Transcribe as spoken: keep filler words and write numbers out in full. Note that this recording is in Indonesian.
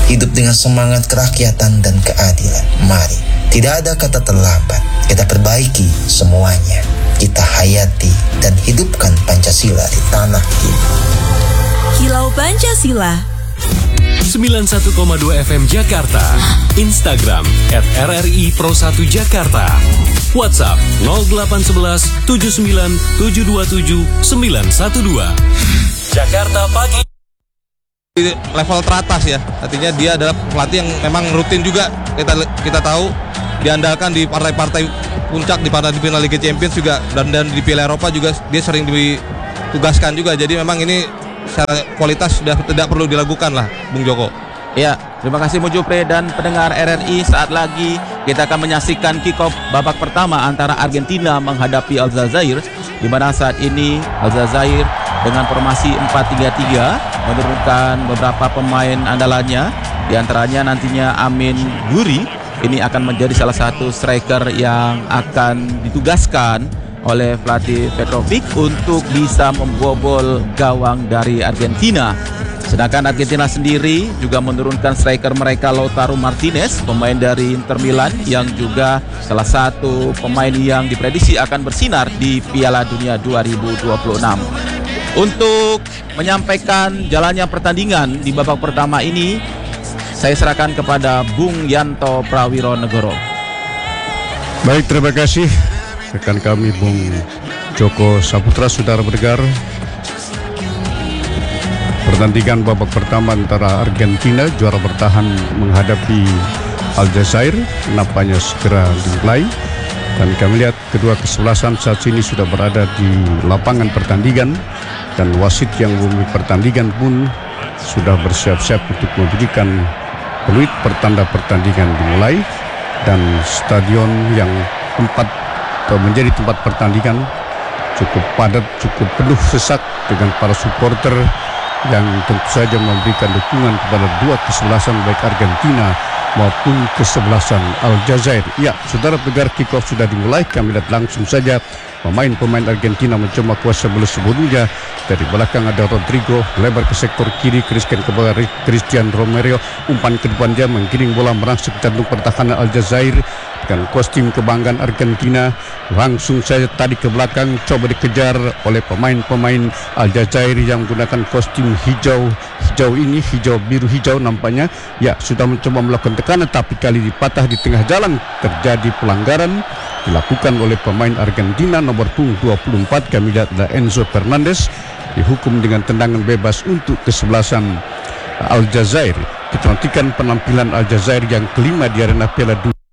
hidup dengan semangat kerakyatan dan keadilan. Mari, tidak ada kata terlambat. Kita perbaiki semuanya. Kita hayati dan hidupkan Pancasila di tanah ini. Kilau Pancasila sembilan puluh satu koma dua F M Jakarta. Instagram at R R I Pro satu Jakarta. WhatsApp nol delapan satu satu tujuh sembilan tujuh dua tujuh sembilan satu dua. Jakarta Pagi. Level teratas ya, artinya dia adalah pelatih yang memang rutin juga. Kita kita tahu diandalkan di partai-partai puncak, di partai di final Liga Champions juga, dan dan di Piala Eropa juga dia sering ditugaskan juga. Jadi memang ini secara kualitas sudah tidak perlu diragukan lah, Bung Joko. Ya, terima kasih Mujupre dan pendengar R R I. Saat lagi kita akan menyaksikan kick-off babak pertama antara Argentina menghadapi Aljazair, di mana saat ini Aljazair dengan formasi empat tiga tiga menurunkan beberapa pemain andalannya, di antaranya nantinya Amin Guri. Ini akan menjadi salah satu striker yang akan ditugaskan oleh pelatih Petrovic untuk bisa membobol gawang dari Argentina. Sedangkan Argentina sendiri juga menurunkan striker mereka Lautaro Martinez, pemain dari Inter Milan, yang juga salah satu pemain yang diprediksi akan bersinar di Piala Dunia dua ribu dua puluh enam. Untuk menyampaikan jalannya pertandingan di babak pertama ini, saya serahkan kepada Bung Yanto Prawironegoro. Baik, terima kasih rekan kami Bung Joko Saputra. Saudara pendengar, pertandingan babak pertama antara Argentina juara bertahan menghadapi Aljazair nampaknya segera dimulai, dan kami lihat kedua kesebelasan saat ini sudah berada di lapangan pertandingan, dan wasit yang memulai pertandingan pun sudah bersiap-siap untuk memberikan peluit pertanda pertandingan dimulai. Dan stadion yang tempat atau menjadi tempat pertandingan cukup padat, cukup penuh sesak dengan para supporter yang tentu saja memberikan dukungan kepada dua kesebelasan baik Argentina maupun kesebelasan Aljazair. Ya, saudara pendengar, kick-off sudah dimulai. Kami lihat langsung saja pemain-pemain Argentina mencoba kuasa bola sebelumnya. Dari belakang ada Rodrigo, lebar ke sektor kiri, Christian ke bawah, Christian Romero, umpan ke depan dia, menggiring bola merangsek jantung pertahanan Aljazair dengan kostum kebanggaan Argentina. Langsung saja tadi ke belakang, coba dikejar oleh pemain-pemain Aljazair yang menggunakan kostum hijau hijau ini, hijau biru hijau nampaknya. Ya, sudah mencoba melakukan tekanan, tapi kali dipatah di tengah jalan. Terjadi pelanggaran dilakukan oleh pemain Argentina nomor punggung dua puluh empat. Kami lihat ada Enzo Fernandez dihukum dengan tendangan bebas untuk kesebelasan Aljazair. Kita nantikan penampilan Aljazair yang kelima di arena Piala Dunia.